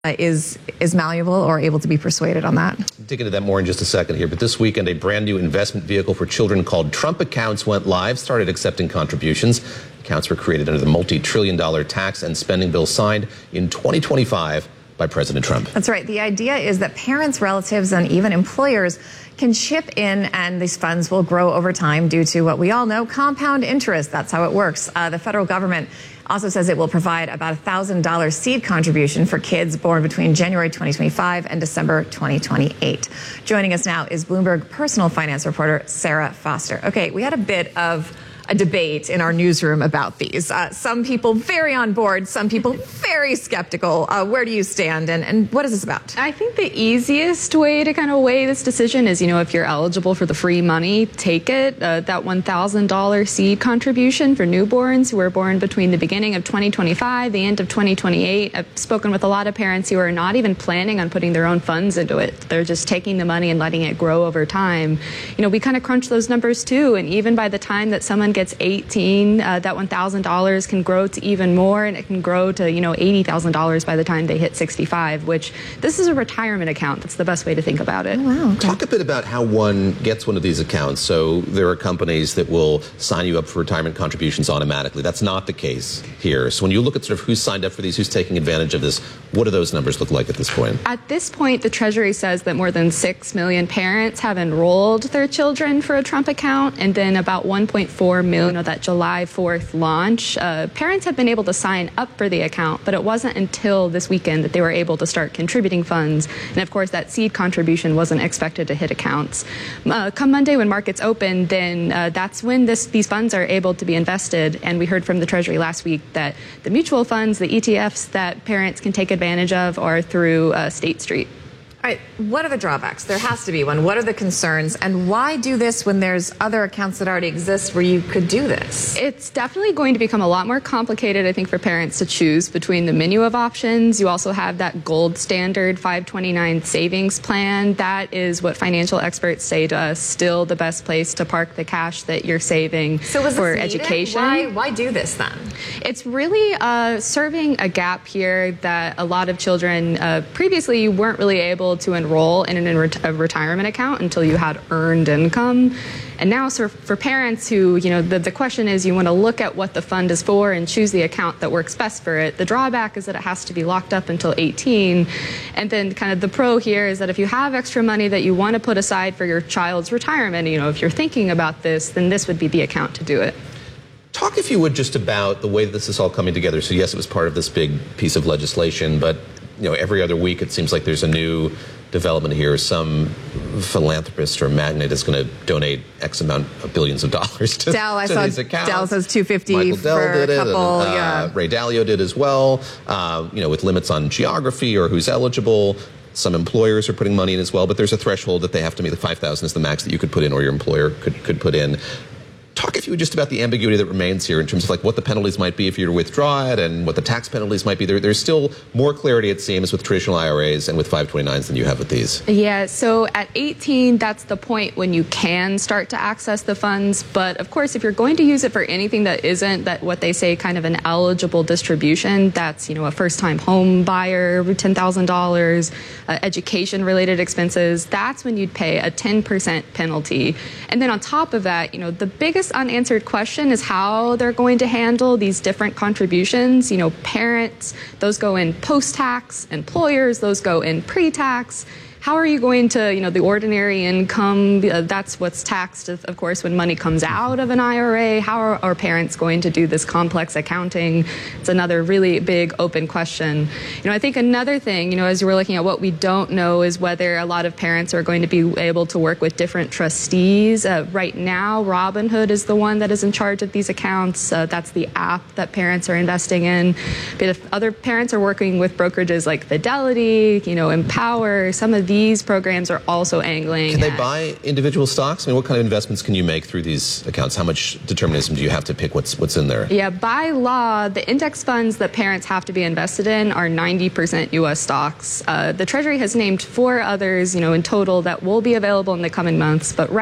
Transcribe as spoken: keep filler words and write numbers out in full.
Uh, is is malleable or able to be persuaded on that. Dig into that more in just a second here. But this weekend, a brand new investment vehicle for children called Trump Accounts went live, started accepting contributions. Accounts were created under the multi-trillion dollar tax and spending bill signed in twenty twenty-five by President Trump. That's right. The idea is that parents, relatives, and even employers can chip in, and these funds will grow over time due to what we all know, compound interest. That's how it works. Uh, the federal government also says it will provide about a one thousand dollars seed contribution for kids born between January twenty twenty-five and December twenty twenty-eight. Joining us now is Bloomberg personal finance reporter Sarah Foster. Okay, we had a bit of a debate in our newsroom about these. Uh, some people very on board, some people very skeptical. Uh, where do you stand, and, and what is this about? I think the easiest way to kind of weigh this decision is, you know, if you're eligible for the free money, take it. Uh, that one thousand dollars seed contribution for newborns who were born between the beginning of twenty twenty-five, the end of twenty twenty-eight. I've spoken with a lot of parents who are not even planning on putting their own funds into it. They're just taking the money and letting it grow over time. You know, we kind of crunch those numbers too, and even by the time that someone gets eighteen, uh, that one thousand dollars can grow to even more, and it can grow to, you know, eighty thousand dollars by the time they hit sixty-five, which this is a retirement account. That's the best way to think about it. Oh, wow. Okay. Talk a bit about how one gets one of these accounts. So there are companies that will sign you up for retirement contributions automatically. That's not the case here. So when you look at sort of who's signed up for these, who's taking advantage of this, what do those numbers look like at this point? At this point, the Treasury says that more than six million parents have enrolled their children for a Trump account, and then about one point four million of that July fourth launch. Uh, parents have been able to sign up for the account, but it wasn't until this weekend that they were able to start contributing funds. And of course, that seed contribution wasn't expected to hit accounts. Uh, come Monday, when markets open, then uh, that's when this, these funds are able to be invested. And we heard from the Treasury last week that the mutual funds, the E T Fs that parents can take advantage of, are through uh, State Street. All right, what are the drawbacks? There has to be one. What are the concerns? And why do this when there's other accounts that already exist where you could do this? It's definitely going to become a lot more complicated, I think, for parents to choose between the menu of options. You also have that gold standard five twenty-nine savings plan. That is what financial experts say to us, still the best place to park the cash that you're saving so is for this education. Why, why do this then? It's really uh, serving a gap here that a lot of children uh, previously weren't really able to enroll in a retirement account until you had earned income. And now, so for parents who, you know, the, the question is, you want to look at what the fund is for and choose the account that works best for it. The drawback is that it has to be locked up until eighteen. And then kind of the pro here is that if you have extra money that you want to put aside for your child's retirement, you know, if you're thinking about this, then this would be the account to do it. Talk, if you would, just about the way this is all coming together. So yes, it was part of this big piece of legislation, but, you know, every other week it seems like there's a new development here. Some philanthropist or magnate is going to donate X amount of billions of dollars to, Dell, I to saw these accounts. Dell says two hundred fifty Michael for Dell did a it, couple. and, uh, yeah. Ray Dalio did as well. Uh, you know, with limits on geography or who's eligible. Some employers are putting money in as well, but there's a threshold that they have to meet. The five thousand is the max that you could put in, or your employer could could put in. Talk, if you would, just about the ambiguity that remains here in terms of like what the penalties might be if you were to withdraw it and what the tax penalties might be. There, there's still more clarity, it seems, with traditional I R As and with five twenty-nines than you have with these. Yeah, so at eighteen, that's the point when you can start to access the funds. But of course, if you're going to use it for anything that isn't that what they say kind of an eligible distribution, that's, you know, a first-time home buyer, ten thousand dollars, uh, education-related expenses, that's when you'd pay a ten percent penalty. And then on top of that, you know, the biggest unanswered question is how they're going to handle these different contributions. You know, parents, those go in post-tax, employers, those go in pre-tax. How are you going to, you know, the ordinary income, uh, that's what's taxed, of course, when money comes out of an I R A. How are our parents going to do this complex accounting? It's another really big open question. You know, I think another thing, you know, as we're looking at what we don't know is whether a lot of parents are going to be able to work with different trustees. Uh, right now, Robinhood is the one that is in charge of these accounts. Uh, that's the app that parents are investing in. But if other parents are working with brokerages like Fidelity, you know, Empower, some of these programs are also angling. Can they at, buy individual stocks? I mean, what kind of investments can you make through these accounts? How much determinism do you have to pick what's what's in there? Yeah, by law, the index funds that parents have to be invested in are ninety percent U S stocks. Uh, the Treasury has named four others, you know, in total that will be available in the coming months, but right